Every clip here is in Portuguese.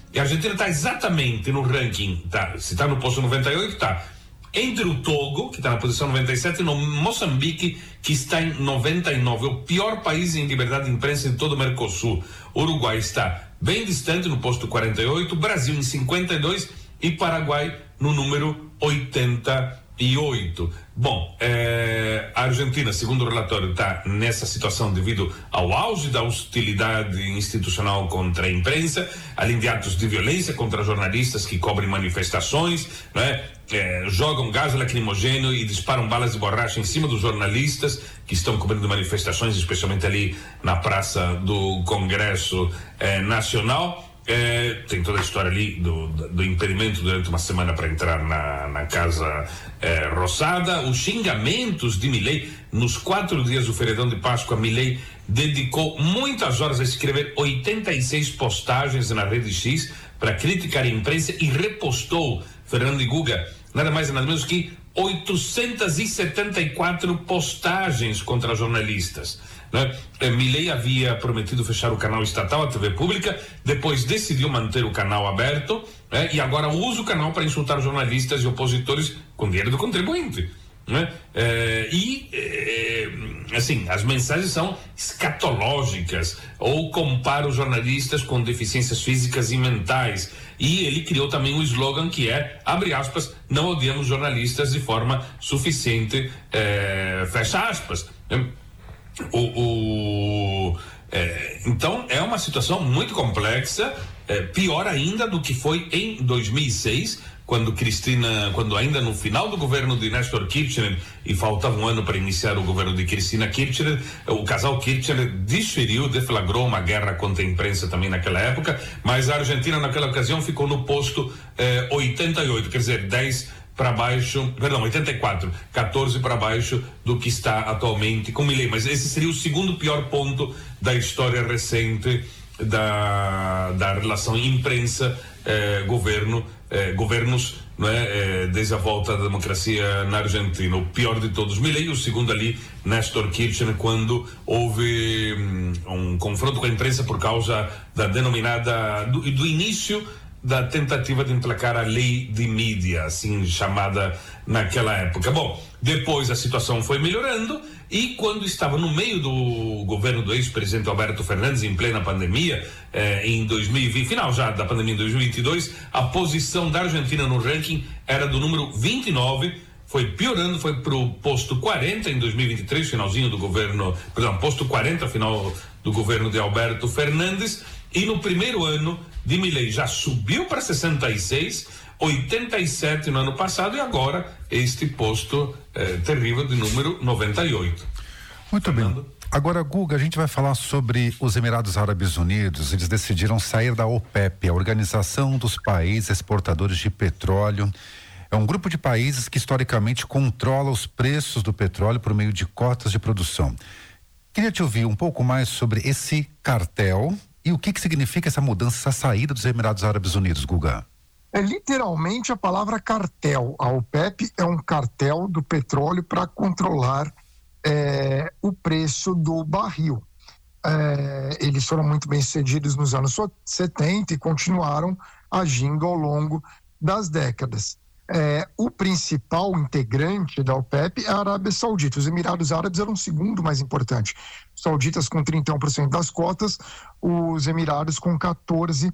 E a Argentina está exatamente no ranking, se está no posto 98, está entre o Togo, que está na posição 97, e no Moçambique, que está em 99. É o pior país em liberdade de imprensa de todo o Mercosul. O Uruguai está bem distante, no posto 48, Brasil em 52 e Paraguai no número 88. Bom, a Argentina, segundo o relatório, está nessa situação devido ao auge da hostilidade institucional contra a imprensa, além de atos de violência contra jornalistas que cobrem manifestações, né? Jogam gás lacrimogêneo e disparam balas de borracha em cima dos jornalistas que estão cobrindo manifestações, especialmente ali na Praça do Congresso Nacional. Tem toda a história ali do impedimento durante uma semana para entrar na Casa Rosada. Os xingamentos de Milei nos 4 dias do feriadão de Páscoa. Milei dedicou muitas horas a escrever 86 postagens na rede X para criticar a imprensa e repostou, Fernando e Guga, nada mais e nada menos que 874 postagens contra jornalistas, né? Milei havia prometido fechar o canal estatal, a TV pública, depois decidiu manter o canal aberto, né? E agora usa o canal para insultar jornalistas e opositores com dinheiro do contribuinte, né? Assim, as mensagens são escatológicas, ou compara os jornalistas com deficiências físicas e mentais. E ele criou também um slogan que é, abre aspas, não odiamos jornalistas de forma suficiente, fecha aspas. Então é uma situação muito complexa, pior ainda do que foi em 2006, quando ainda no final do governo de Néstor Kirchner e faltava um ano para iniciar o governo de Cristina Kirchner, o casal Kirchner deflagrou uma guerra contra a imprensa também naquela época, mas a Argentina naquela ocasião ficou no posto 88, quer dizer, 10 para baixo, perdão, 84, 14 para baixo do que está atualmente com Milei. Mas esse seria o segundo pior ponto da história recente da relação imprensa-governos, não é? Desde a volta da democracia na Argentina. O pior de todos, Milei, o segundo ali, Néstor Kirchner, quando houve um confronto com a imprensa por causa da denominada, do início da tentativa de emplacar a lei de mídia, assim chamada naquela época. Bom, depois a situação foi melhorando e quando estava no meio do governo do ex-presidente Alberto Fernandes, em plena pandemia, em 2020, final já da pandemia em 2022, a posição da Argentina no ranking era do número 29, foi piorando, foi pro posto 40 em 2023, finalzinho do governo, perdão, posto 40, final do governo de Alberto Fernandes, e no primeiro ano de Milei já subiu para 66, 87 no ano passado e agora este posto terrível de número 98. Muito Fernando? Bem. Agora, Guga, a gente vai falar sobre os Emirados Árabes Unidos. Eles decidiram sair da OPEP, a Organização dos Países Exportadores de Petróleo. É um grupo de países que historicamente controla os preços do petróleo por meio de cotas de produção. Queria te ouvir um pouco mais sobre esse cartel e o que significa essa mudança, essa saída dos Emirados Árabes Unidos, Guga. É literalmente a palavra cartel. A OPEP é um cartel do petróleo para controlar o preço do barril. Eles foram muito bem sucedidos nos anos 70 e continuaram agindo ao longo das décadas. O principal integrante da OPEP é a Arábia Saudita. Os Emirados Árabes eram o segundo mais importante. Os sauditas com 31% das cotas, os Emirados com 14%.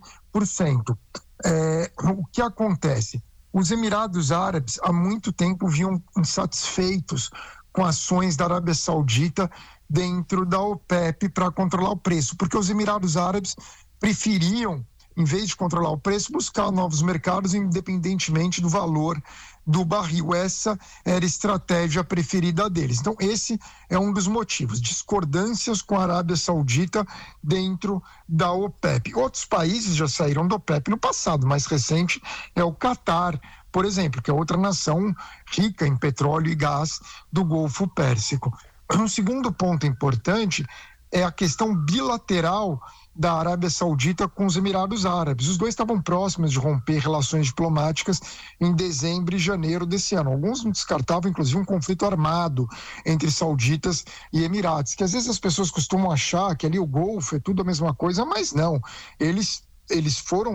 O que acontece? Os Emirados Árabes há muito tempo vinham insatisfeitos com ações da Arábia Saudita dentro da OPEP para controlar o preço, porque os Emirados Árabes preferiam, em vez de controlar o preço, buscar novos mercados independentemente do valor do barril. Essa era a estratégia preferida deles. Então, esse é um dos motivos, discordâncias com a Arábia Saudita dentro da OPEP. Outros países já saíram da OPEP no passado, mais recente é o Catar, por exemplo, que é outra nação rica em petróleo e gás do Golfo Pérsico. Um segundo ponto importante é a questão bilateral da Arábia Saudita com os Emirados Árabes. Os dois estavam próximos de romper relações diplomáticas em dezembro e janeiro desse ano. Alguns descartavam, inclusive, um conflito armado entre sauditas e Emirados, que às vezes as pessoas costumam achar que ali o Golfo é tudo a mesma coisa, mas não. Eles foram